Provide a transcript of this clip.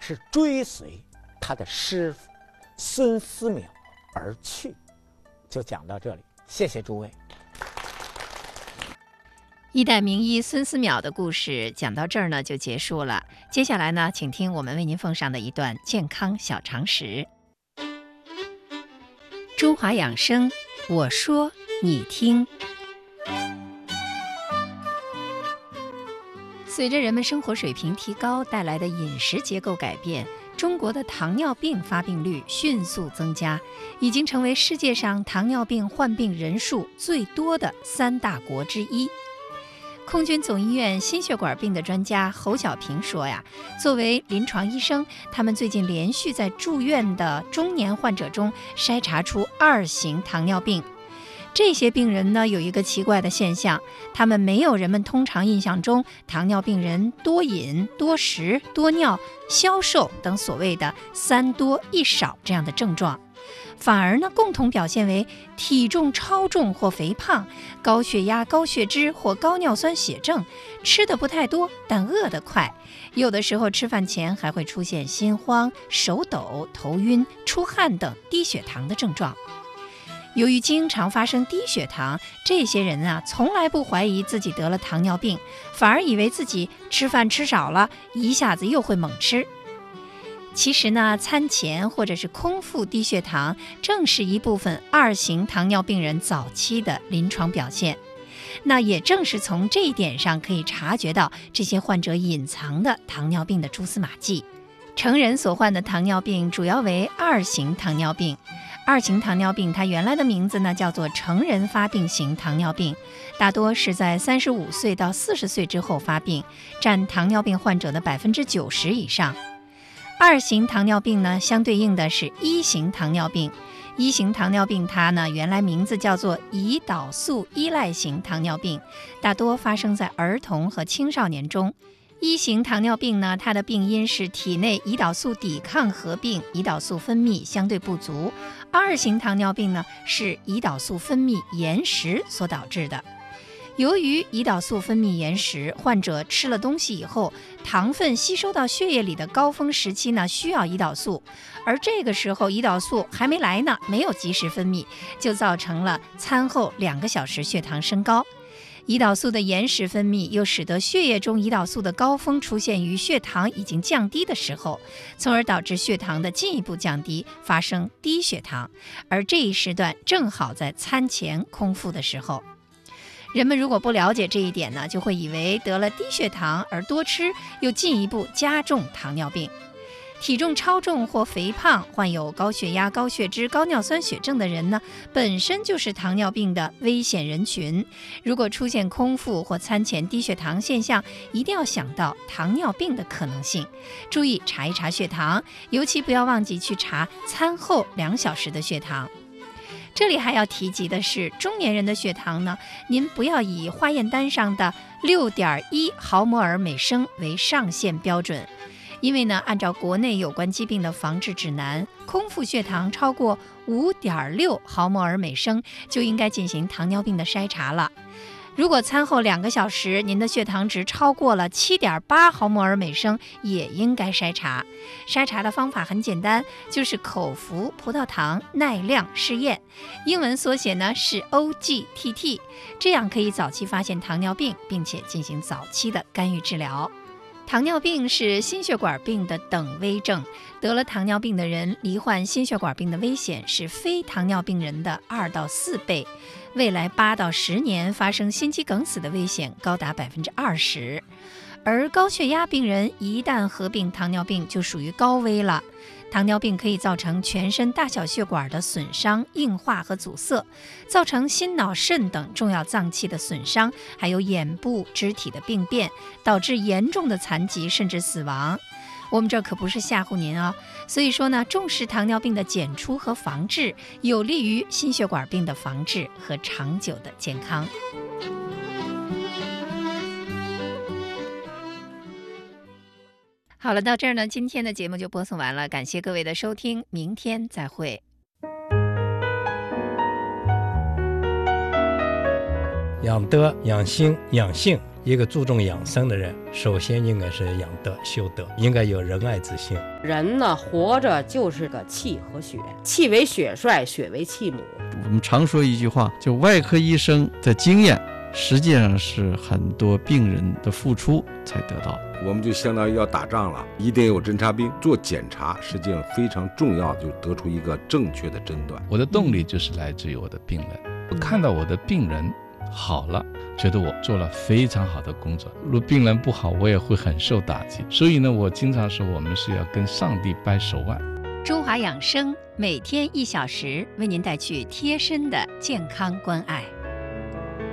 是追随他的师傅孙思邈而去。就讲到这里，谢谢诸位。 一代名医孙思邈的故事讲到这儿呢就结束了。接下来呢，请听我们为您奉上的一段健康小常识。中华养生，我说你听。随着人们生活水平提高带来的饮食结构改变，中国的糖尿病发病率迅速增加，已经成为世界上糖尿病患病人数最多的3大国之一。空军总医院心血管病的专家侯小平说呀，作为临床医生，他们最近连续在住院的中年患者中筛查出2型糖尿病。这些病人呢，有一个奇怪的现象，他们没有人们通常印象中糖尿病人多饮、多食、多尿、消瘦等所谓的3多1少这样的症状，反而呢，共同表现为体重超重或肥胖、高血压、高血脂或高尿酸血症，吃的不太多，但饿得快，有的时候吃饭前还会出现心慌、手抖、头晕、出汗等低血糖的症状。由于经常发生低血糖，这些人啊，从来不怀疑自己得了糖尿病，反而以为自己吃饭吃少了，一下子又会猛吃。其实呢，餐前或者是空腹低血糖，正是一部分2型糖尿病人早期的临床表现。那也正是从这一点上可以察觉到这些患者隐藏的糖尿病的蛛丝马迹。成人所患的糖尿病主要为2型糖尿病。2型糖尿病它原来的名字呢叫做成人发病型糖尿病，大多是在35岁到40岁之后发病，占糖尿病患者的90%以上。2型糖尿病呢，相对应的是1型糖尿病。1型糖尿病它呢原来名字叫做胰岛素依赖型糖尿病，大多发生在儿童和青少年中。1型糖尿病呢，它的病因是体内胰岛素抵抗合并，胰岛素分泌相对不足。2型糖尿病呢，是胰岛素分泌延时所导致的。由于胰岛素分泌延时，患者吃了东西以后，糖分吸收到血液里的高峰时期呢，需要胰岛素，而这个时候胰岛素还没来呢，没有及时分泌，就造成了餐后2个小时血糖升高。胰岛素的延时分泌又使得血液中胰岛素的高峰出现于血糖已经降低的时候，从而导致血糖的进一步降低，发生低血糖，而这一时段正好在餐前空腹的时候。人们如果不了解这一点呢，就会以为得了低血糖而多吃，又进一步加重糖尿病。体重超重或肥胖、患有高血压、高血脂、高尿酸血症的人呢，本身就是糖尿病的危险人群。如果出现空腹或餐前低血糖现象，一定要想到糖尿病的可能性，注意查一查血糖，尤其不要忘记去查餐后2小时的血糖。这里还要提及的是，中年人的血糖呢，您不要以化验单上的6.1毫摩尔每升为上限标准。因为呢，按照国内有关疾病的防治指南，空腹血糖超过5.6毫摩尔每升就应该进行糖尿病的筛查了。如果餐后2个小时您的血糖值超过了7.8毫摩尔每升，也应该筛查。筛查的方法很简单，就是口服葡萄糖耐量试验，英文缩写呢是 OGTT， 这样可以早期发现糖尿病，并且进行早期的干预治疗。糖尿病是心血管病的等危症，得了糖尿病的人罹患心血管病的危险是非糖尿病人的2到4倍，未来8到10年发生心肌梗死的危险高达20%，而高血压病人一旦合并糖尿病就属于高危了。糖尿病可以造成全身大小血管的损伤、硬化和阻塞，造成心脑肾等重要脏器的损伤，还有眼部肢体的病变，导致严重的残疾甚至死亡。我们这可不是吓唬您啊，所以说呢，重视糖尿病的检出和防治，有利于心血管病的防治和长久的健康。好了，到这儿呢，今天的节目就播送完了，感谢各位的收听，明天再会。 养德、养心、养性、 一个注重养生的人，首先应该是养德修德，应该有仁爱之心。 人呢，活着就是个气和血，气为血帅，血为气母。 我们常说一句话，就外科医生的经验实际上是很多病人的付出才得到。 我们就相当于要打仗了，一定有侦察兵做检查，实际上非常重要，就得出一个正确的诊断。 我的动力就是来自于我的病人，我看到我的病人好了，觉得我做了非常好的工作。如果病人不好，我也会很受打击。所以呢，我经常说我们是要跟上帝掰手腕。 中华养生每天1小时，为您带去贴身的健康关爱。